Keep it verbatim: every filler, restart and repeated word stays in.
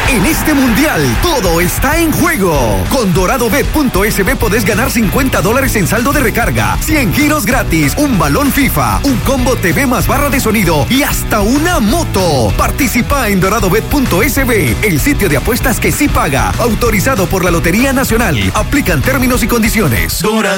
En este mundial, todo está en juego. Con doradobet punto es be podés ganar cincuenta dólares en saldo de recarga, cien giros gratis, un balón FIFA, un combo T V más barra de sonido y hasta una moto. Participa en doradobet punto es be, el sitio de apuestas que sí paga. Autorizado por la Lotería Nacional. Aplican términos y condiciones. Dorado.